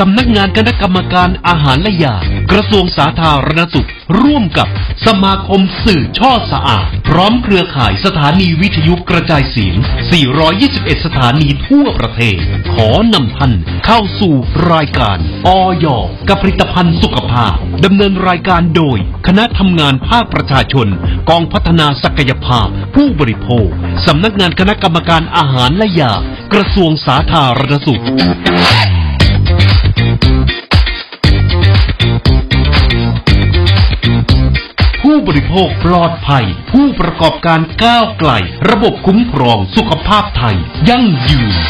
สำนักงานคณะกรรมการอาหารและยากระทรวงสาธารณสุขร่วมกับสมาคมสื่อช่อสะอาดพร้อมเครือข่ายสถานีวิทยุกระจายเสียง421สถานีทั่วประเทศขอนำท่านเข้าสู่รายการอย.กับผลิตภัณฑ์สุขภาพดำเนินรายการโดยคณะทำงานภาคประชาชนกองพัฒนาศักยภาพผู้บริโภคสำนักงานคณะกรรมการอาหารและยากระทรวงสาธารณสุขผู้บริโภคปลอดภัยผู้ประกอบการก้าวไกลระบบคุ้มครองสุขภาพไทยยั่งยืน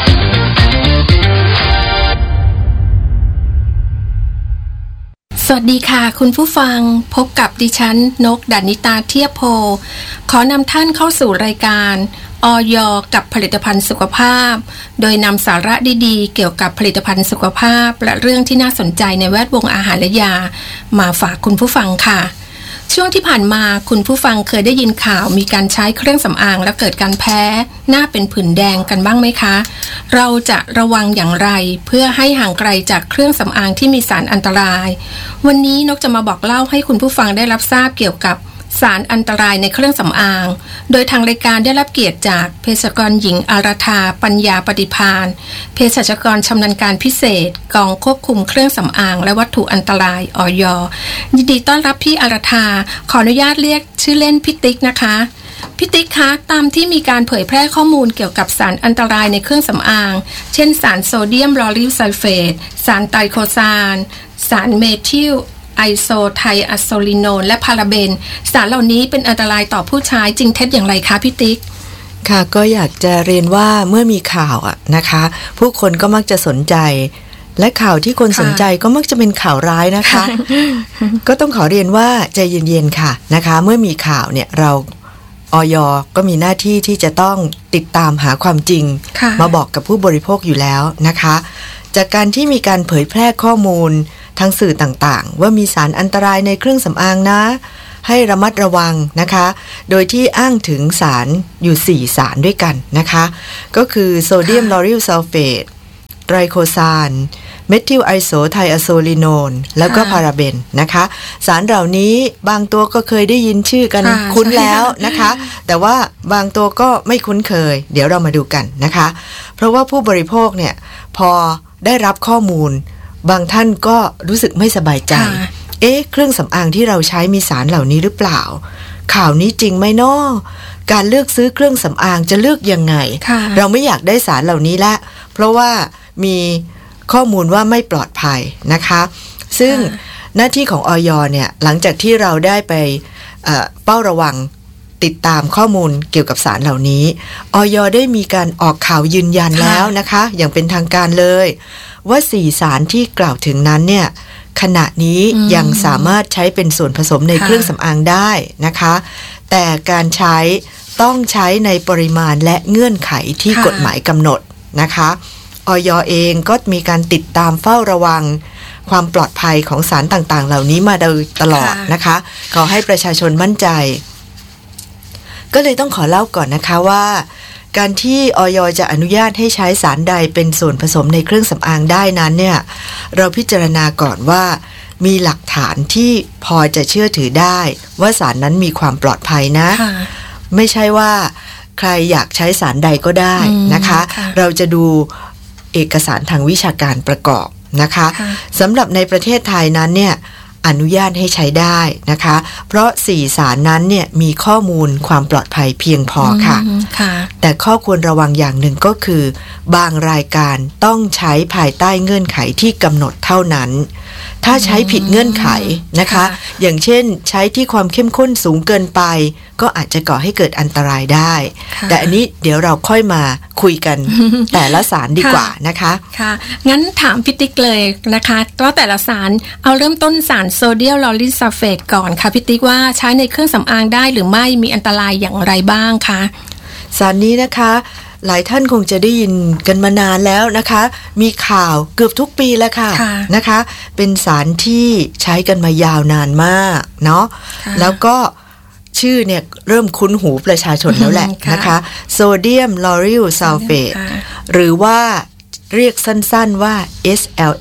สวัสดีค่ะคุณผู้ฟังพบกับดิฉันนกดานิตาเทียบโพขอนำท่านเข้าสู่รายการอย.กับผลิตภัณฑ์สุขภาพโดยนำสาระดีๆเกี่ยวกับผลิตภัณฑ์สุขภาพและเรื่องที่น่าสนใจในแวดวงอาหารและยามาฝากคุณผู้ฟังค่ะช่วงที่ผ่านมาคุณผู้ฟังเคยได้ยินข่าวมีการใช้เครื่องสำอางแล้วเกิดการแพ้หน้าเป็นผื่นแดงกันบ้างไหมคะเราจะระวังอย่างไรเพื่อให้ห่างไกลจากเครื่องสำอางที่มีสารอันตรายวันนี้นกจะมาบอกเล่าให้คุณผู้ฟังได้รับทราบเกี่ยวกับสารอันตรายในเครื่องสำอางโดยทางรายการได้รับเกียรติจากเภสัชกรหญิงอาราธาปัญญาปฏิภาณเภสัชกรชำนาญการพิเศษกองควบคุมเครื่องสำอางและวัตถุอันตรายอย.ยินดีต้อนรับพี่อาราธาขออนุญาตเรียกชื่อเล่นพี่ติ๊กนะคะพี่ติ๊กคะตามที่มีการเผยแพร่ข้อมูลเกี่ยวกับสารอันตรายในเครื่องสำอางเช่นสารโซเดียมลอริลซัลเฟตสารไตรโคซานสารเมทิลไอโซไทอะโซลิโนนและพาราเบนสารเหล่านี้เป็นอันตรายต่อผู้ใช้จริงเท็จอย่างไรคะพี่ติ๊กค่ะก็อยากจะเรียนว่าเมื่อมีข่าวนะคะผู้คนก็มักจะสนใจและข่าวที่คนสนใจก็มักจะเป็นข่าวร้ายนะคะ ก็ต้องขอเรียนว่าใจเย็นๆค่ะนะคะเมื่อมีข่าวเนี่ยเราอย.ก็มีหน้าที่ที่จะต้องติดตามหาความจริงมาบอกกับผู้บริโภคอยู่แล้วนะคะจากการที่มีการเผยแพร่ข้อมูลทางสื่อต่างๆว่ามีสารอันตรายในเครื่องสำอางนะให้ระมัดระวังนะคะโดยที่อ้างถึงสารอยู่4สารด้วยกันนะคะก็คือโซเดียมลอริลซัลเฟตไตรโคซานเมทิลไอโซไทอะโซลิโนนแล้วก็พาราเบนนะคะสารเหล่านี้บางตัวก็เคยได้ยินชื่อกันคุ้นแล้วนะคะแต่ว่าบางตัวก็ไม่คุ้นเคยเดี๋ยวเรามาดูกันนะคะเพราะว่าผู้บริโภคเนี่ยพอได้รับข้อมูลบางท่านก็รู้สึกไม่สบายใจเครื่องสำอางที่เราใช้มีสารเหล่านี้หรือเปล่าข่าวนี้จริงไหมน้อการเลือกซื้อเครื่องสำอางจะเลือกยังไงเราไม่อยากได้สารเหล่านี้ละเพราะว่ามีข้อมูลว่าไม่ปลอดภัยนะคะซึ่งหน้าที่ของอย.เนี่ยหลังจากที่เราได้ไปเฝ้าระวังติดตามข้อมูลเกี่ยวกับสารเหล่านี้อย.ได้มีการออกข่าวยืนยันแล้วนะคะอย่างเป็นทางการเลยว่า4สารที่กล่าวถึงนั้นเนี่ยขณะนี้ยังสามารถใช้เป็นส่วนผสมในเครื่องสำอางได้นะคะแต่การใช้ต้องใช้ในปริมาณและเงื่อนไขที่กฎหมายกำหนดนะคะอย.เองก็มีการติดตามเฝ้าระวังความปลอดภัยของสารต่างๆเหล่านี้มาโดยตลอดนะคะขอให้ประชาชนมั่นใจก็เลยต้องขอเล่าก่อนนะคะว่าการที่อย.จะอนุญาตให้ใช้สารใดเป็นส่วนผสมในเครื่องสำอางได้นั้นเนี่ยเราพิจารณาก่อนว่ามีหลักฐานที่พอจะเชื่อถือได้ว่าสารนั้นมีความปลอดภัยนะไม่ใช่ว่าใครอยากใช้สารใดก็ได้นะคะเราจะดูเอกสารทางวิชาการประกอบนะคะสำหรับในประเทศไทยนั้นเนี่ยอนุญาตให้ใช้ได้นะคะเพราะ4สารนั้นเนี่ยมีข้อมูลความปลอดภัยเพียงพอค่ะแต่ข้อควรระวังอย่างหนึ่งก็คือบางรายการต้องใช้ภายใต้เงื่อนไขที่กำหนดเท่านั้นถ้าใช้ผิดเงื่อนไขนะคะอย่างเช่นใช้ที่ความเข้มข้นสูงเกินไปก็อาจจะก่อให้เกิดอันตรายได้แต่อันนี้เดี๋ยวเราค่อยมาคุยกัน แต่ละสารดีกว่านะคะค่ะงั้นถามพี่ติ๊กเลยนะคะว่าแต่ละสารเอาเริ่มต้นสารโซเดียมลอริลซัลเฟตก่อนค่ะพี่ติ๊กว่าใช้ในเครื่องสำอางได้หรือไม่มีอันตรายอย่างไรบ้างคะสารนี้นะคะหลายท่านคงจะได้ยินกันมานานแล้วนะคะมีข่าวเกือบทุกปีแล้วค่ะนะคะเป็นสารที่ใช้กันมายาวนานมากเนาะแล้วก็ชื่อเนี่ยเริ่มคุ้นหูประชาชนแล้วแหละนะคะโซเดียมลอริลซัลเฟตหรือว่าเรียกสั้นๆว่า SLS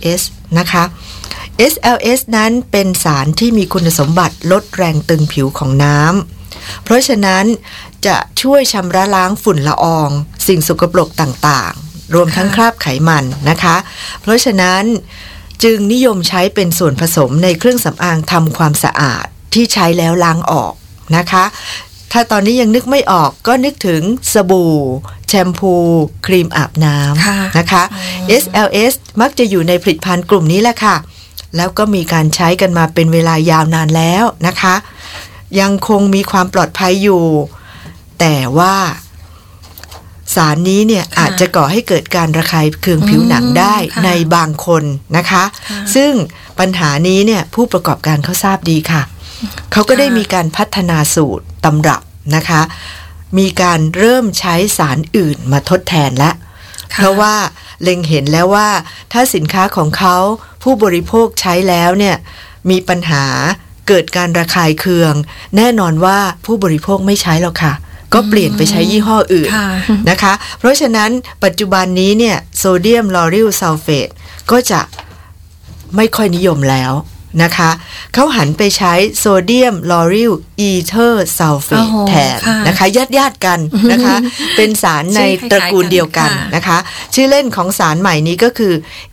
นะคะ SLS นั้นเป็นสารที่มีคุณสมบัติลดแรงตึงผิวของน้ำเพราะฉะนั้นจะช่วยชำระล้างฝุ่นละอองสิ่งสกปรกต่างๆรวมทั้งคราบไขมันนะคะเพราะฉะนั้นจึงนิยมใช้เป็นส่วนผสมในเครื่องสำอางทำความสะอาดที่ใช้แล้วล้างออกนะคะถ้าตอนนี้ยังนึกไม่ออกก็นึกถึงสบู่แชมพูครีมอาบน้ำนะคะ SLS มักจะอยู่ในผลิตภัณฑ์กลุ่มนี้แหละค่ะแล้วก็มีการใช้กันมาเป็นเวลายาวนานแล้วนะคะยังคงมีความปลอดภัยอยู่แต่ว่าสารนี้เนี่ยอาจจะก่อให้เกิดการระคายเคืองผิวหนังได้ในบางคนนะคะซึ่งปัญหานี้เนี่ยผู้ประกอบการเขาทราบดีค่ะเขาก็ได้มีการพัฒนาสูตรตำรับนะคะมีการเริ่มใช้สารอื่นมาทดแทนแล้วเพราะว่าเล็งเห็นแล้วว่าถ้าสินค้าของเขาผู้บริโภคใช้แล้วเนี่ยมีปัญหาเกิดการระคายเคืองแน่นอนว่าผู้บริโภคไม่ใช้หรอกค่ะก็เปลี่ยนไปใช้ยี่ห้ออื่นนะคะเพราะฉะนั้นปัจจุบันนี้เนี่ยโซเดียมลอริลซัลเฟตก็จะไม่ค่อยนิยมแล้วนะคะเขาหันไปใช้โซเดียมลอริลอีเทอร์ซัลเฟตแทนนะคะญาติกันนะคะเป็นสารในตระกูลเดียวกันนะคะชื่อเล่นของสารใหม่นี้ก็คือ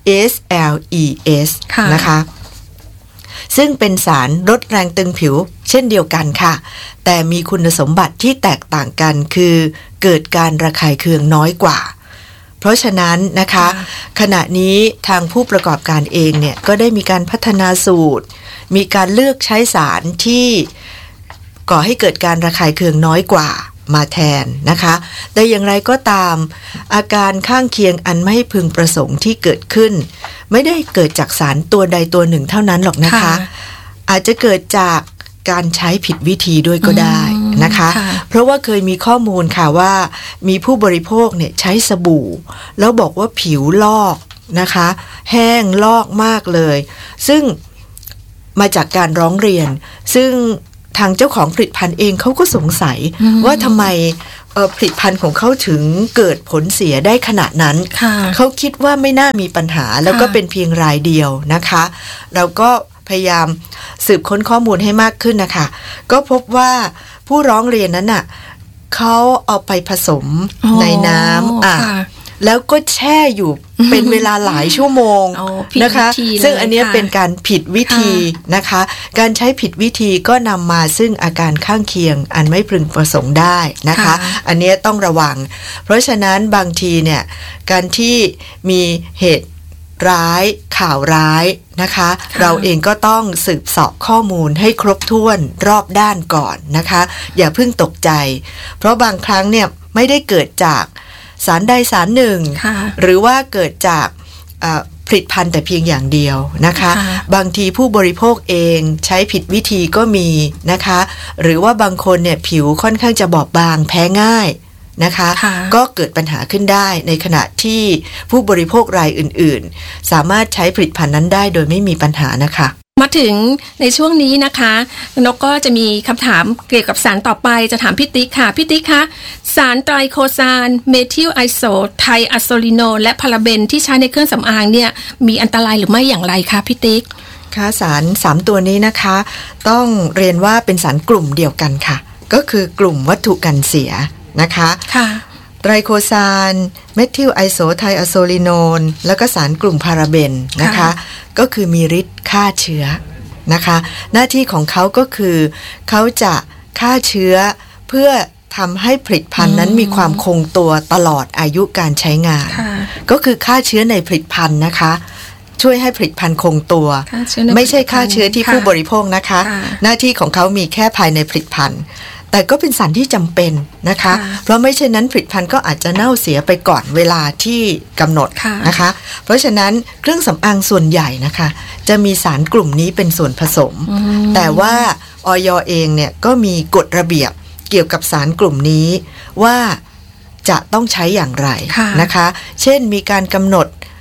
SLES นะคะซึ่งเป็นสารลดแรงตึงผิวเช่นเดียวกันค่ะแต่มีคุณสมบัติที่แตกต่างกันคือเกิดการระคายเคืองน้อยกว่าเพราะฉะนั้นนะคะขณะนี้ทางผู้ประกอบการเองเนี่ยก็ได้มีการพัฒนาสูตรมีการเลือกใช้สารที่ก่อให้เกิดการระคายเคืองน้อยกว่ามาแทนนะคะแต่อย่างไรก็ตามอาการข้างเคียงอันไม่พึงประสงค์ที่เกิดขึ้นไม่ได้เกิดจากสารตัวใดตัวหนึ่งเท่านั้นหรอกนะคะอาจจะเกิดจากการใช้ผิดวิธีด้วยก็ได้นะคะเพราะว่าเคยมีข้อมูลค่ะว่ามีผู้บริโภคเนี่ยใช้สบู่แล้วบอกว่าผิวลอกนะคะแห้งลอกมากเลยซึ่งมาจากการร้องเรียนซึ่งทางเจ้าของผลิตภัณฑ์เองเขาก็สงสัยว่าทำไมผลิตภัณฑ์ของเขาถึงเกิดผลเสียได้ขนาดนั้นเขาคิดว่าไม่น่ามีปัญหาแล้วก็เป็นเพียงรายเดียวนะคะเราก็พยายามสืบค้นข้อมูลให้มากขึ้นนะคะก็พบว่าผู้ร้องเรียนนั้นน่ะเขาเอาไปผสมในน้ำแล้วก็แช่อยู่เป็นเวลาหลายชั่วโมงนะคะซึ่งอันนี้เป็นการผิดวิธีนะคะการใช้ผิดวิธีก็นำมาซึ่งอาการข้างเคียงอันไม่พึงประสงค์ได้นะคะอันนี้ต้องระวังเพราะฉะนั้นบางทีเนี่ยการที่มีเหตุร้ายข่าวร้ายนะคะเราเองก็ต้องสืบเสาะข้อมูลให้ครบถ้วนรอบด้านก่อนนะคะอย่าเพิ่งตกใจเพราะบางครั้งเนี่ยไม่ได้เกิดจากสารใดสารหนึ่งหรือว่าเกิดจากผลิตภัณฑ์แต่เพียงอย่างเดียวนะคะบางทีผู้บริโภคเองใช้ผิดวิธีก็มีนะคะหรือว่าบางคนเนี่ยผิวค่อนข้างจะบอบบางแพ้ง่ายนะคะก็เกิดปัญหาขึ้นได้ในขณะที่ผู้บริโภครายอื่นๆสามารถใช้ผลิตภัณฑ์นั้นได้โดยไม่มีปัญหานะคะมาถึงในช่วงนี้นะคะนกก็จะมีคำถามเกี่ยวกับสารต่อไปจะถามพี่ติ๊กค่ะพี่ติ๊กคะสารไตรโคซานเมทิลไอโซไทอะโซลิโนและพาราเบนที่ใช้ในเครื่องสำอางเนี่ยมีอันตรายหรือไม่อย่างไรคะพี่ติ๊กค่ะสาร3ตัวนี้นะคะต้องเรียนว่าเป็นสารกลุ่มเดียวกันค่ะก็คือกลุ่มวัตถุกันเสียนะคะไตรโคซานเมทิลไอโซไทอะโซลิโนนแล้วก็สารกลุ่มพาราเบนนะคะก็คือมีฤทธิ์ฆ่าเชื้อนะคะหน้าที่ของเขาก็คือเขาจะฆ่าเชื้อเพื่อทำให้ผลิตภัณฑ์นั้นมีความคงตัวตลอดอายุการใช้งานก็คือฆ่าเชื้อในผลิตภัณฑ์นะคะช่วยให้ผลิตภัณฑ์คงตัวไม่ใช่ฆ่าเชื้อที่ผู้บริโภคนะคะหน้าที่ของเขามีแค่ภายในผลิตภัณฑ์แต่ก็เป็นสารที่จำเป็นนะคะเพราะไม่เช่นนั้นผลิตภัณฑ์ก็อาจจะเน่าเสียไปก่อนเวลาที่กำหนดนะคะเพราะฉะนั้นเครื่องสำอางส่วนใหญ่นะคะจะมีสารกลุ่มนี้เป็นส่วนผสมแต่ว่าอย.เองเนี่ยก็มีกฎระเบียบเกี่ยวกับสารกลุ่มนี้ว่าจะต้องใช้อย่างไรนะคะเช่นมีการกำหนด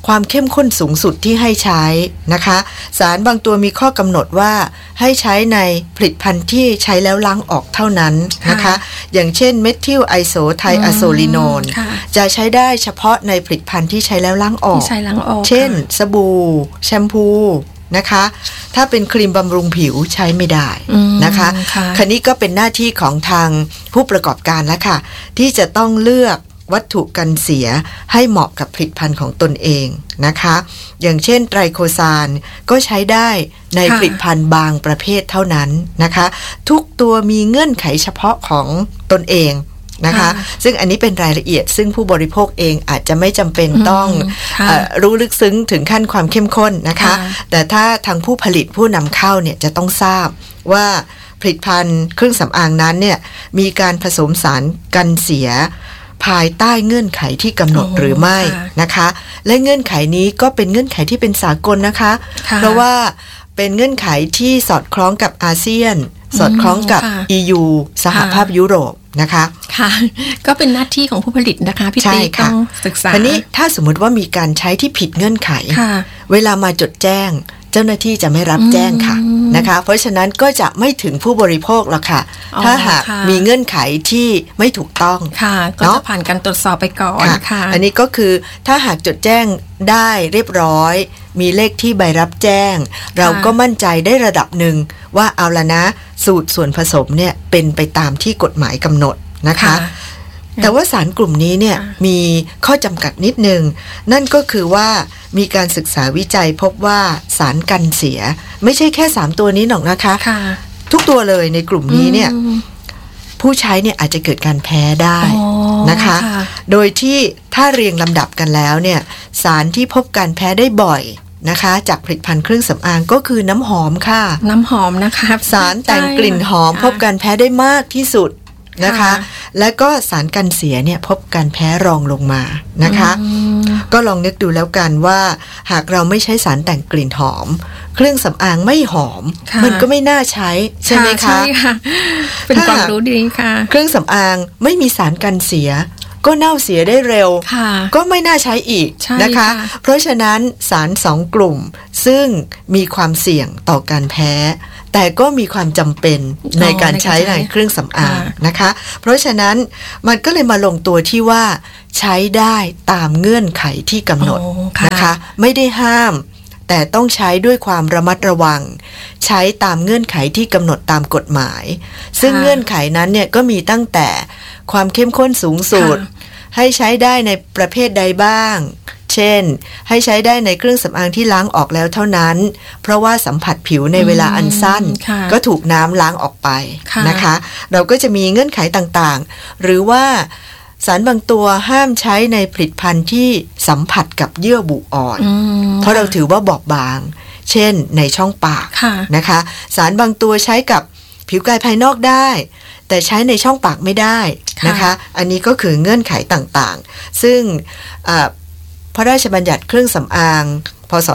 ความเข้มข้นสูงสุดที่ให้ใช้นะคะสารบางตัวมีข้อกำหนดว่าให้ใช้ในผลิตภัณฑ์ที่ใช้แล้วล้างออกเท่านั้นนะคะอย่างเช่นเมทิลไอโซไทอะโซลิโนนจะใช้ได้เฉพาะในผลิตภัณฑ์ที่ใช้แล้วล้างออกเช่นสบู่แชมพูนะคะถ้าเป็นครีมบำรุงผิวใช้ไม่ได้นะคะคันนี้ก็เป็นหน้าที่ของทางผู้ประกอบการแล้วค่ะที่จะต้องเลือกวัตถุกันเสียให้เหมาะกับผลิตภัณฑ์ของตนเองนะคะอย่างเช่นไตรโคซานก็ใช้ได้ในผลิตภัณฑ์บางประเภทเท่านั้นนะคะทุกตัวมีเงื่อนไขเฉพาะของตนเองนะคะซึ่งอันนี้เป็นรายละเอียดซึ่งผู้บริโภคเองอาจจะไม่จำเป็นต้องรู้ลึกซึ้งถึงขั้นความเข้มข้นนะคะแต่ถ้าทางผู้ผลิตผู้นำเข้าเนี่ยจะต้องทราบว่าผลิตภัณฑ์เครื่องสำอางนั้นเนี่ยมีการผสมสารกันเสียภายใต้เงื่อนไขที่กำหนดหรือไม่นะคะและเงื่อนไขนี้ก็เป็นเงื่อนไขที่เป็นสากลนะคะเพราะว่าเป็นเงื่อนไขที่สอดคล้องกับอาเซียนสอดคล้องกับ EU สหภาพยุโรปนะคะค่ะก็เป็นหน้าที่ของผู้ผลิตนะคะพี่ติ๊กต้องศึกษาทีนี้ถ้าสมมติว่ามีการใช้ที่ผิดเงื่อนไขเวลามาจดแจ้งเจ้าหน้าที่จะไม่รับแจ้งค่ะนะคะเพราะฉะนั้นก็จะไม่ถึงผู้บริโภคหรอกค่ะถ้าหากมีเงื่อนไขที่ไม่ถูกต้องค่ะก็จะผ่านการตรวจสอบไปก่อนค่ะอันนี้ก็คือถ้าหากจดแจ้งได้เรียบร้อยมีเลขที่ใบรับแจ้งเราก็มั่นใจได้ระดับหนึ่งว่าเอาละนะสูตรส่วนผสมเนี่ยเป็นไปตามที่กฎหมายกำหนดนะคะแต่ว่าสารกลุ่มนี้เนี่ยมีข้อจำกัดนิดนึงนั่นก็คือว่ามีการศึกษาวิจัยพบว่าสารกันเสียไม่ใช่แค่3ตัวนี้หรอกนะคะทุกตัวเลยในกลุ่มนี้เนี่ยผู้ใช้เนี่ยอาจจะเกิดการแพ้ได้นะคะโดยที่ถ้าเรียงลำดับกันแล้วเนี่ยสารที่พบการแพ้ได้บ่อยนะคะจากผลิตภัณฑ์เครื่องสำอางก็คือน้ำหอมค่ะน้ำหอมนะคะสารแต่งกลิ่นหอมพบการแพ้ได้มากที่สุดนะคะและก็สารกันเสียเนี่ยพบการแพ้รองลงมานะคะก็ลองนึกดูแล้วกันว่าหากเราไม่ใช้สารแต่งกลิ่นหอมเครื่องสำอางไม่หอมมันก็ไม่น่าใช้ใช่ไหมคะใช่ค่ะเป็นความรู้ดีค่ะเครื่องสำอางไม่มีสารกันเสียก็เน่าเสียได้เร็วก็ไม่น่าใช้อีกนะคะเพราะฉะนั้นสาร2กลุ่มซึ่งมีความเสี่ยงต่อการแพ้แต่ก็มีความจำเป็นในการใช้ในเครื่องสำอางนะคะเพราะฉะนั้นมันก็เลยมาลงตัวที่ว่าใช้ได้ตามเงื่อนไขที่กำหนดนะคะไม่ได้ห้ามแต่ต้องใช้ด้วยความระมัดระวังใช้ตามเงื่อนไขที่กำหนดตามกฎหมายซึ่งเงื่อนไขนั้นเนี่ยก็มีตั้งแต่ความเข้มข้นสูงสุดให้ใช้ได้ในประเภทใดบ้างเช่นให้ใช้ได้ในเครื่องสำอางที่ล้างออกแล้วเท่านั้นเพราะว่าสัมผัสผิวในเวลาอันสั้นก็ถูกน้ำล้างออกไปนะคะเราก็จะมีเงื่อนไขต่างๆหรือว่าสารบางตัวห้ามใช้ในผลิตภัณฑ์ที่สัมผัสกับเยื่อบุอ่อนเพราะเราถือว่าบอบบางเช่นในช่องปากนะคะสารบางตัวใช้กับผิวกายภายนอกได้แต่ใช้ในช่องปากไม่ได้นะคะอันนี้ก็คือเงื่อนไขต่างๆซึ่งพระราชบัญญัติเครื่องสำอางพ.ศ.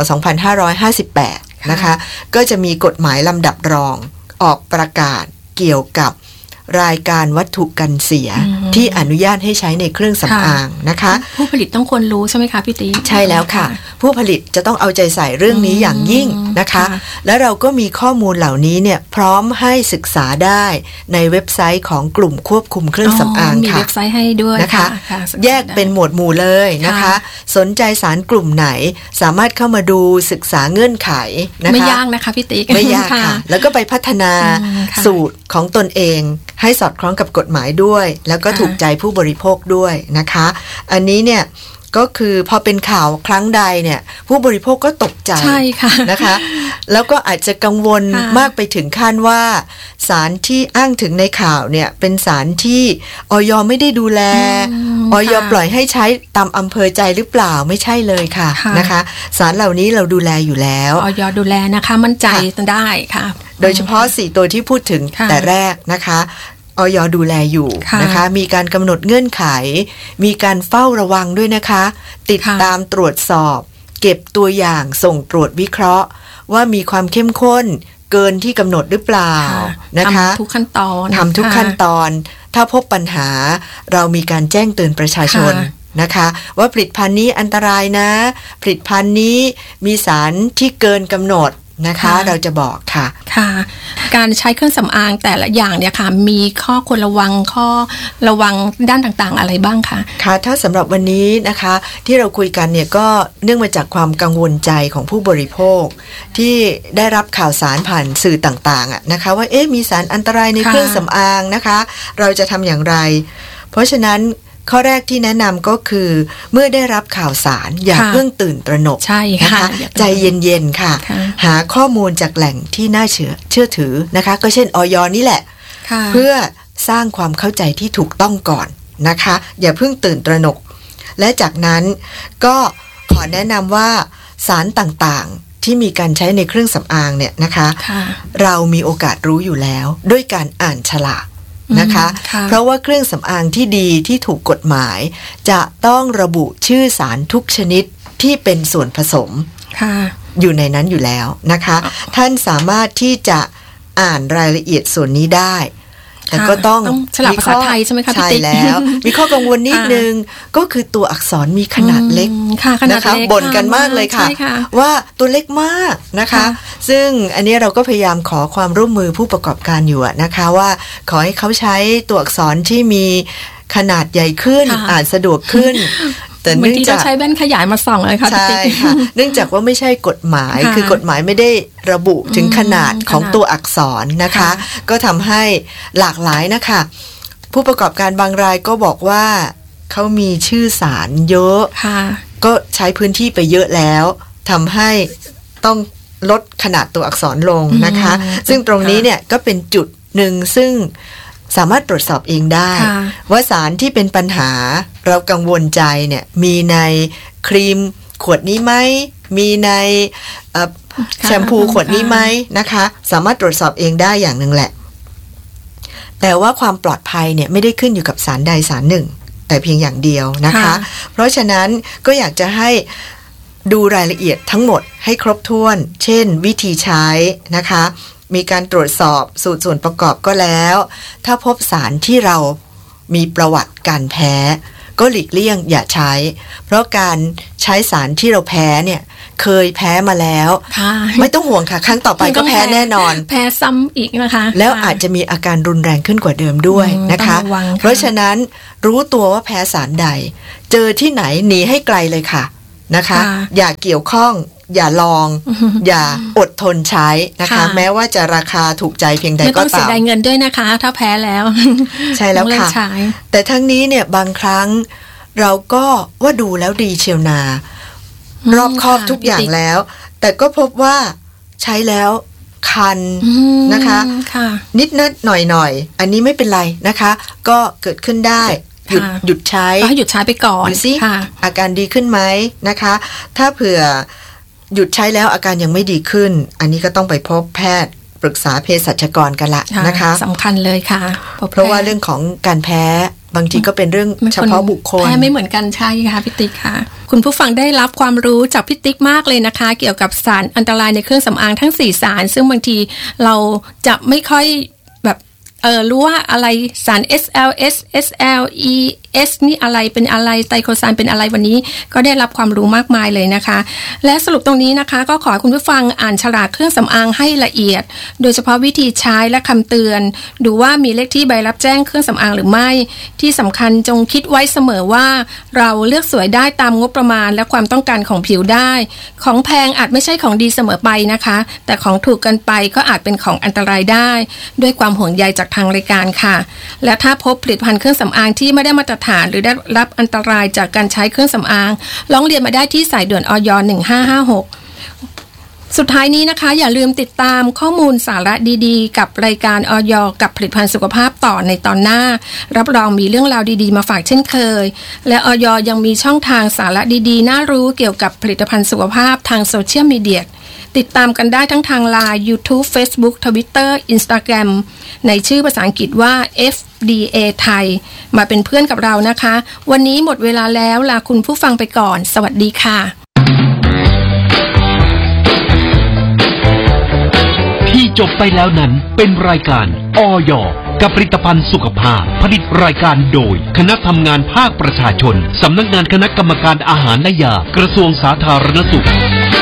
2558นะคะก็จะมีกฎหมายลำดับรองออกประกาศเกี่ยวกับรายการวัตถุกันเสียที่อนุญาตให้ใช้ในเครื่องสำอางนะคะผู้ผลิตต้องควรรู้ใช่ไหมคะพี่ติ๊กใช่แล้วค่ะผู้ผลิตจะต้องเอาใจใส่เรื่องนี้อย่างยิ่งนะคะและเราก็มีข้อมูลเหล่านี้เนี่ยพร้อมให้ศึกษาได้ในเว็บไซต์ของกลุ่มควบคุมเครื่องสำอางค่ะมีเว็บไซต์ให้ด้วยนะคะแยกเป็นหมวดหมู่เลยนะคะสนใจสารกลุ่มไหนสามารถเข้ามาดูศึกษาเงื่อนไขนะคะไม่ยากนะคะพี่ติ๊กไม่ยากค่ะแล้วก็ไปพัฒนาสูตรของตนเองให้สอดคล้องกับกฎหมายด้วยแล้วก็ถูกใจผู้บริโภคด้วยนะคะอันนี้เนี่ยก็คือพอเป็นข่าวครั้งใดเนี่ยผู้บริโภคก็ตกใจใช่ค่ะนะคะแล้วก็อาจจะกังวลมากไปถึงขั้นว่าสารที่อ้างถึงในข่าวเนี่ยเป็นสารที่อย.ไม่ได้ดูแลอย.ปล่อยให้ใช้ตามอำเภอใจหรือเปล่าไม่ใช่เลยค่ะนะคะสารเหล่านี้เราดูแลอยู่แล้วอย.ดูแลนะคะมั่นใจได้ค่ะโดยเฉพาะ4ตัวที่พูดถึงแต่แรกนะคะอย.ดูแลอยู่นะคะมีการกำหนดเงื่อนไขมีการเฝ้าระวังด้วยนะคะติดตามตรวจสอบเก็บตัวอย่างส่งตรวจวิเคราะห์ว่ามีความเข้มข้นเกินที่กำหนดหรือเปล่านะคะทำทุกขั้นตอนถ้าพบปัญหาเรามีการแจ้งเตือนประชาชนนะคะว่าผลิตภัณฑ์นี้อันตรายนะผลิตภัณฑ์นี้มีสารที่เกินกำหนดนะคะเราจะบอกค่ะค่ะการใช้เครื่องสำอางแต่ละอย่างเนี่ยค่ะมีข้อควรระวังข้อระวังด้านต่างๆอะไรบ้างคะค่ะถ้าสำหรับวันนี้นะคะที่เราคุยกันเนี่ยก็เนื่องมาจากความกังวลใจของผู้บริโภคที่ได้รับข่าวสารผ่านสื่อต่างๆนะคะว่ามีสารอันตรายในเครื่องสำอางนะคะเราจะทำอย่างไรเพราะฉะนั้นข้อแรกที่แนะนำก็คือเมื่อได้รับข่าวสารอย่าเพิ่งตื่นตระหนกนะคะใจเย็นๆค่ะหาข้อมูลจากแหล่งที่น่าเชื่อถือนะคะก็เช่นอย.นี่แหละเพื่อสร้างความเข้าใจที่ถูกต้องก่อนนะคะอย่าเพิ่งตื่นตระหนกและจากนั้นก็ขอแนะนำว่าสารต่างๆที่มีการใช้ในเครื่องสำอางเนี่ยนะคะเรามีโอกาสรู้อยู่แล้วด้วยการอ่านฉลากนะคะเพราะว่าเครื่องสำอางที่ดีที่ถูกกฎหมายจะต้องระบุชื่อสารทุกชนิดที่เป็นส่วนผสมอยู่ในนั้นอยู่แล้วนะคะท่านสามารถที่จะอ่านรายละเอียดส่วนนี้ได้แต่ก็ต้องฉลากภาษาไทยใช่ไหมคะพี่ติ๊กใช่แล้วมีข้อกังวลนิดนึงก็คือตัวอักษรมีขนาดเล็กนะคะบ่นกันมากเลยค่ะว่าตัวเล็กมากนะคะซึ่งอันนี้เราก็พยายามขอความร่วมมือผู้ประกอบการอยู่นะคะว่าขอให้เขาใช้ตัวอักษรที่มีขนาดใหญ่ขึ้นอ่านสะดวกขึ้นแต่เนื่องจากใช้แว่นขยายมาส่องเลยค่ะใช่ค่ะเนื่องจากว่าไม่ใช่กฎหมายคือกฎหมายไม่ได้ระบุถึงขนาดของตัวอักษรนะคะก็ทำให้หลากหลายนะคะผู้ประกอบการบางรายก็บอกว่าเขามีชื่อสารเยอะก็ใช้พื้นที่ไปเยอะแล้วทำให้ต้องลดขนาดตัวอักษรลงนะคะซึ่งตรงนี้เนี่ยก็เป็นจุดหนึ่งซึ่งสามารถตรวจสอบเองได้ว่าสารที่เป็นปัญหาเรากังวลใจเนี่ยมีในครีมขวดนี้ไหมมีในแชมพูขวดนี้ไหมนะคะสามารถตรวจสอบเองได้อย่างหนึ่งแหละแต่ว่าความปลอดภัยเนี่ยไม่ได้ขึ้นอยู่กับสารใดสารหนึ่งแต่เพียงอย่างเดียวนะคะเพราะฉะนั้นก็อยากจะให้ดูรายละเอียดทั้งหมดให้ครบถ้วนเช่นวิธีใช้นะคะมีการตรวจสอบสูตรส่วนประกอบก็แล้วถ้าพบสารที่เรามีประวัติการแพ้ก็หลีกเลี่ยงอย่าใช้เพราะการใช้สารที่เราแพ้เนี่ยเคยแพ้มาแล้วไม่ต้องห่วงค่ะครั้งต่อไปก็แพ้แน่นอนแพ้ซ้ำอีกนะคะแล้วอาจจะมีอาการรุนแรงขึ้นกว่าเดิมด้วยนะคะเพราะฉะนั้นรู้ตัวว่าแพ้สารใดเจอที่ไหนหนีให้ไกลเลยค่ะนะคะอย่าเกี่ยวข้องอย่าลองอย่าอดทนใช้นะคะแม้ว่าจะราคาถูกใจเพียงใดก็ตามไม่ต้องเสียดายเงินด้วยนะคะถ้าแพ้แล้วใช่แล้วค่ะแต่ทั้งนี้เนี่ยบางครั้งเราก็ว่าดูแล้วดีเชียวนารอบครอบทุกอย่างแล้วแต่ก็พบว่าใช้แล้วคันนะคะนิดหน่อยอันนี้ไม่เป็นไรนะคะก็เกิดขึ้นได้หยุดใช้ให้หยุดใช้ไปก่อนดูสิอาการดีขึ้นไหมนะคะถ้าเผื่อหยุดใช้แล้วอาการยังไม่ดีขึ้นอันนี้ก็ต้องไปพบแพทย์ปรึกษาเภสัชกรกันละนะคะสำคัญเลยค่ะเพราะว่าเรื่องของการแพ้บางทีก็เป็นเรื่องเฉพาะบุคคลแพ้ไม่เหมือนกันใช่ค่ะพี่ติ๊กค่ะคุณผู้ฟังได้รับความรู้จากพี่ติ๊กมากเลยนะคะเกี่ยวกับสารอันตรายในเครื่องสำอางทั้ง4สารซึ่งบางทีเราจะไม่ค่อยแบบรู้ว่าอะไรสาร SLS SLE S นี่อะไรเป็นอะไรไตรโคซานเป็นอะไรวันนี้ก็ได้รับความรู้มากมายเลยนะคะและสรุปตรงนี้นะคะก็ขอให้คุณผู้ฟังอ่านฉลากเครื่องสำอางให้ละเอียดโดยเฉพาะวิธีใช้และคำเตือนดูว่ามีเลขที่ใบรับแจ้งเครื่องสำอางหรือไม่ที่สำคัญจงคิดไว้เสมอว่าเราเลือกสวยได้ตามงบประมาณและความต้องการของผิวได้ของแพงอาจไม่ใช่ของดีเสมอไปนะคะแต่ของถูกเกินไปก็อาจเป็นของอันตรายได้ด้วยความห่วงใยจากทางรายการค่ะและถ้าพบผลิตภัณฑ์เครื่องสำอางที่ไม่ได้มาตรฐานหรือได้รับอันตรายจากการใช้เครื่องสำอางร้องเรียนมาได้ที่สายด่วนอย 1556สุดท้ายนี้นะคะอย่าลืมติดตามข้อมูลสาระดีๆกับรายการอย.กับผลิตภัณฑ์สุขภาพต่อในตอนหน้ารับรองมีเรื่องราวดีๆมาฝากเช่นเคยและอย.ยังมีช่องทางสาระดีๆน่ารู้เกี่ยวกับผลิตภัณฑ์สุขภาพทางโซเชียลมีเดียติดตามกันได้ทั้งทาง LINE YouTube Facebook Twitter Instagram ในชื่อภาษาอังกฤษว่า FDA ไทยมาเป็นเพื่อนกับเรานะคะวันนี้หมดเวลาแล้วลาคุณผู้ฟังไปก่อนสวัสดีค่ะที่จบไปแล้วนั้นเป็นรายการอยกับผลิตภัณฑ์สุขภาพผลิตรายการโดยคณะทำงานภาคประชาชนสำนักงานคณะกรรมการอาหารและยากระทรวงสาธารณสุข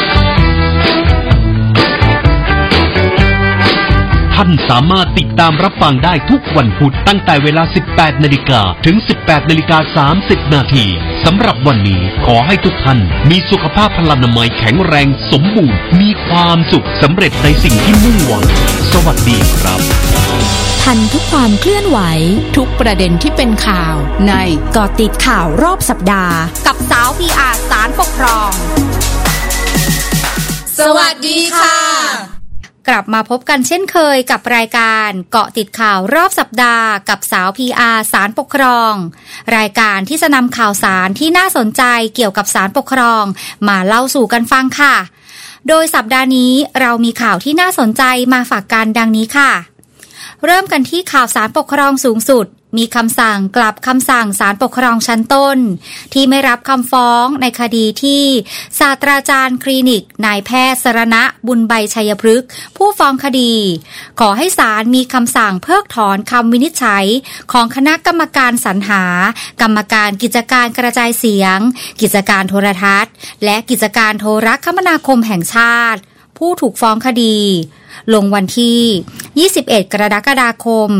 ท่านสามารถติดตามรับฟังได้ทุกวันพุธตั้งแต่เวลา 18 นาฬิกาถึง 18 นาฬิกา 30 นาทีสำหรับวันนี้ขอให้ทุกท่านมีสุขภาพพลานามัยแข็งแรงสมบูรณ์มีความสุขสำเร็จในสิ่งที่มุ่งหวังสวัสดีครับทันทุกความเคลื่อนไหวทุกประเด็นที่เป็นข่าวในเกาะติดข่าวรอบสัปดาห์กับสาว PR ศาลปกครองสวัสดีค่ะกลับมาพบกันเช่นเคยกับรายการเกาะติดข่าวรอบสัปดาห์กับสาว PR ศาลปกครองรายการที่จะนำข่าวสารที่น่าสนใจเกี่ยวกับศาลปกครองมาเล่าสู่กันฟังค่ะโดยสัปดาห์นี้เรามีข่าวที่น่าสนใจมาฝากกันดังนี้ค่ะเริ่มกันที่ข่าวศาลปกครองสูงสุดมีคำสั่งกลับคำสั่งศาลปกครองชั้นต้นที่ไม่รับคำฟ้องในคดีที่ศาสตราจารย์คลินิกนายแพทย์สรณะบุญใบชัยพฤกษ์ผู้ฟ้องคดีขอให้ศาลมีคำสั่งเพิกถอนคำวินิจฉัยของคณะกรรมการสรรหากรรมการกิจการกระจายเสียงกิจการโทรทัศน์และกิจการโทรคมนาคมแห่งชาติผู้ถูกฟ้องคดีลงวันที่21 กรกฎาคม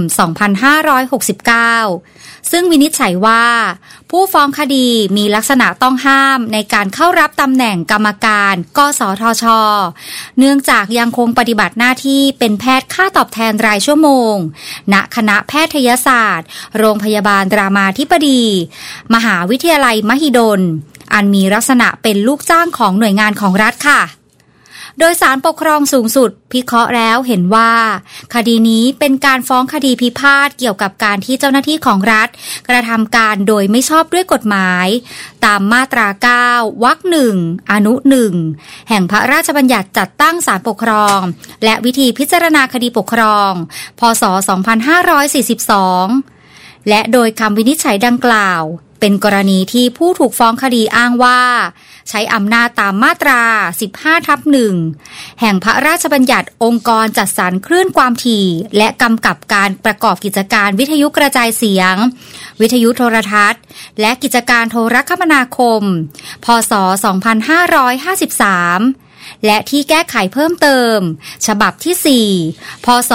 2569ซึ่งวินิจฉัยว่าผู้ฟ้องคดีมีลักษณะต้องห้ามในการเข้ารับตำแหน่งกรรมการกสทช.เนื่องจากยังคงปฏิบัติหน้าที่เป็นแพทย์ค่าตอบแทนรายชั่วโมงณคณะแพทยศาสตร์โรงพยาบาลรามาธิบดีมหาวิทยาลัยมหิดลอันมีลักษณะเป็นลูกจ้างของหน่วยงานของรัฐค่ะโดยศาลปกครองสูงสุดพิเคราะห์แล้วเห็นว่าคดีนี้เป็นการฟ้องคดีพิพาทเกี่ยวกับการที่เจ้าหน้าที่ของรัฐกระทำการโดยไม่ชอบด้วยกฎหมายตามมาตรา 9 วรรค 1 อนุ 1 แห่งพระราชบัญญัติจัดตั้งศาลปกครองและวิธีพิจารณาคดีปกครองพ.ศ. 2542และโดยคำวินิจฉัยดังกล่าวเป็นกรณีที่ผู้ถูกฟ้องคดีอ้างว่าใช้อำนาจตามมาตรา 15/1 แห่งพระราชบัญญัติองค์กรจัดสรรคลื่นความถี่และกำกับการประกอบกิจการวิทยุกระจายเสียงวิทยุโทรทัศน์และกิจการโทรคมนาคมพ.ศ. 2553และที่แก้ไขเพิ่มเติมฉบับที่ 4 พ.ศ.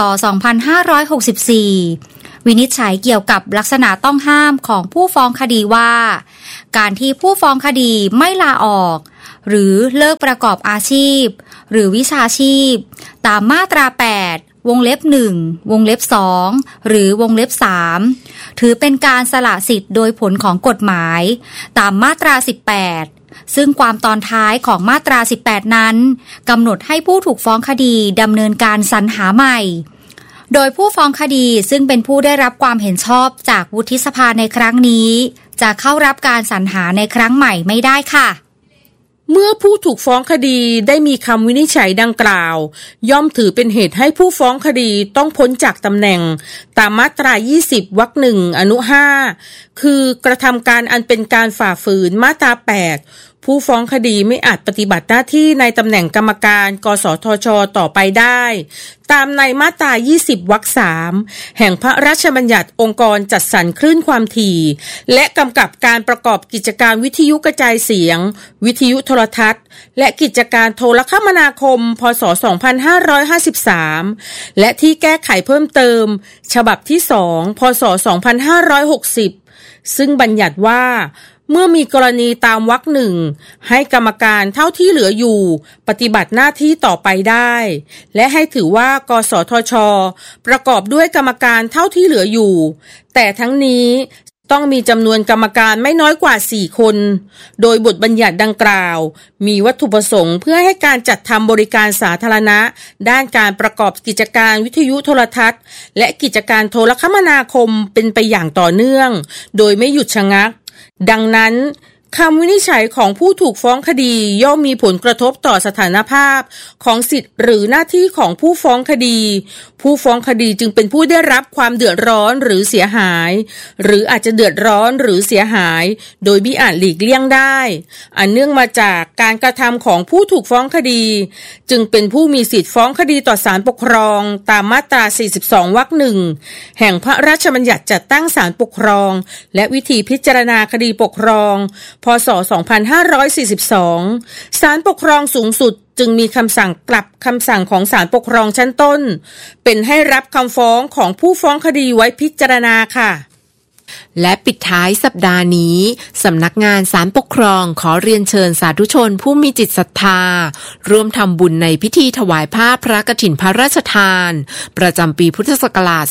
2564วินิจฉัยเกี่ยวกับลักษณะต้องห้ามของผู้ฟ้องคดีว่าการที่ผู้ฟ้องคดีไม่ลาออกหรือเลิกประกอบอาชีพหรือวิชาชีพตามมาตรา 8 วงเล็บ 1 วงเล็บ 2 หรือวงเล็บ 3 ถือเป็นการสละสิทธิ์โดยผลของกฎหมายตามมาตรา 18 ซึ่งความตอนท้ายของมาตรา 18 นั้นกำหนดให้ผู้ถูกฟ้องคดีดำเนินการสรรหาใหม่โดยผู้ฟ้องคดีซึ่งเป็นผู้ได้รับความเห็นชอบจากวุฒิสภาในครั้งนี้จะเข้ารับการสรรหาในครั้งใหม่ไม่ได้ค่ะเมื่อผู้ถูกฟ้องคดีได้มีคำวินิจฉัยดังกล่าวย่อมถือเป็นเหตุให้ผู้ฟ้องคดีต้องพ้นจากตำแหน่งตามมาตรา 20 วรรค 1 อนุ 5 คือกระทำการอันเป็นการฝ่าฝืนมาตรา 8ผู้ฟ้องคดีไม่อาจปฏิบัติหน้าที่ในตำแหน่งกรรมการกสทช.ต่อไปได้ตามในมาตรา 20 วรรค 3 แห่งพระราชบัญญัติองค์กรจัดสรรคลื่นความถี่และกำกับการประกอบกิจการวิทยุกระจายเสียงวิทยุโทรทัศน์และกิจการโทรคมนาคมพ.ศ. 2553และที่แก้ไขเพิ่มเติมฉบับที่ 2 พ.ศ. 2560ซึ่งบัญญัติว่าเมื่อมีกรณีตามวรรค 1ให้กรรมการเท่าที่เหลืออยู่ปฏิบัติหน้าที่ต่อไปได้และให้ถือว่ากสทช.ประกอบด้วยกรรมการเท่าที่เหลืออยู่แต่ทั้งนี้ต้องมีจำนวนกรรมการไม่น้อยกว่า4คนโดยบทบัญญัติดังกล่าวมีวัตถุประสงค์เพื่อให้การจัดทำบริการสาธารณะด้านการประกอบกิจการวิทยุโทรทัศน์และกิจการโทรคมนาคมเป็นไปอย่างต่อเนื่องโดยไม่หยุดชะงักดังนั้นคำวินิจฉัยของผู้ถูกฟ้องคดีย่อมมีผลกระทบต่อสถานภาพของสิทธิหรือหน้าที่ของผู้ฟ้องคดีผู้ฟ้องคดีจึงเป็นผู้ได้รับความเดือดร้อนหรือเสียหายหรืออาจจะเดือดร้อนหรือเสียหายโดยมิอาจหลีกเลี่ยงได้อันเนื่องมาจากการกระทำของผู้ถูกฟ้องคดีจึงเป็นผู้มีสิทธิฟ้องคดีต่อศาลปกครองตามมาตรา42 วรรค 1แห่งพระราชบัญญัติจัดตั้งศาลปกครองและวิธีพิจารณาคดีปกครองพ.ศ. 2542ศาลปกครองสูงสุดจึงมีคำสั่งกลับคำสั่งของศาลปกครองชั้นต้นเป็นให้รับคำฟ้องของผู้ฟ้องคดีไว้พิจารณาค่ะและปิดท้ายสัปดาห์นี้สำนักงานศาลปกครองขอเรียนเชิญสาธุชนผู้มีจิตศรัทธาร่วมทำบุญในพิธีถวายผ้าพระกฐินพระราชทานประจำปีพุทธศักราช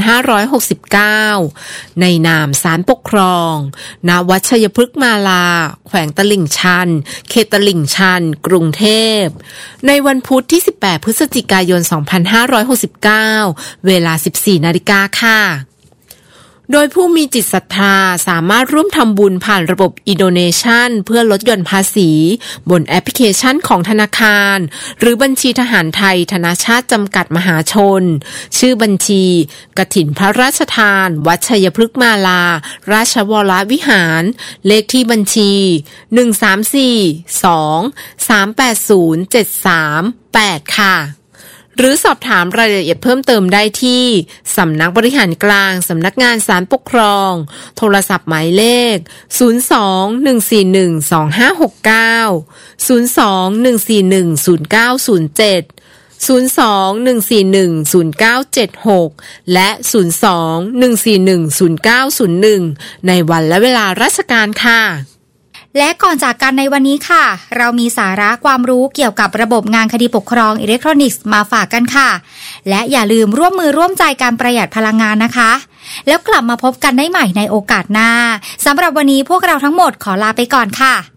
2569 ในนามศาลปกครองณ วัดชัยพฤกษ์มาลาแขวงตลิ่งชันเขตตลิ่งชันกรุงเทพในวันพุธที่ 18 พฤศจิกายน 2569 เวลา 14 นาฬิกาค่ะโดยผู้มีจิตศรัทธาสามารถร่วมทำบุญผ่านระบบ e-donation เพื่อลดหย่อนภาษีบนแอปพลิเคชันของธนาคารหรือบัญชีทหารไทยธนชาติจำกัดมหาชนชื่อบัญชีกฐินพระราชทานวัดชัยพฤกษ์มาลาราชวรวิหารเลขที่บัญชี 134238073 ค่ะหรือสอบถามรายละเอียดเพิ่มเติมได้ที่สำนักบริหารกลางสำนักงานศาลปกครองโทรศัพท์หมายเลข 02-141-2569 02-141-0907 02-141-0976 และ 02-141-0901 ในวันและเวลาราชการค่ะและก่อนจากกันในวันนี้ค่ะเรามีสาระความรู้เกี่ยวกับระบบงานคดีปกครองอิเล็กทรอนิกส์มาฝากกันค่ะและอย่าลืมร่วมมือร่วมใจการประหยัดพลังงานนะคะแล้วกลับมาพบกันได้ใหม่ในโอกาสหน้าสำหรับวันนี้พวกเราทั้งหมดขอลาไปก่อนค่ะ